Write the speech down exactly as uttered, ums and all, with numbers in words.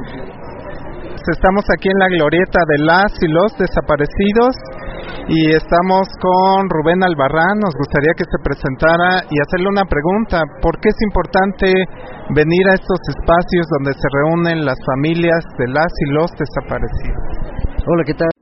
Estamos aquí en la glorieta de las y los desaparecidos y estamos con Rubén Albarrán. Nos gustaría que se presentara y hacerle una pregunta. ¿Por qué es importante venir a estos espacios donde se reúnen las familias de las y los desaparecidos? Hola, ¿qué tal?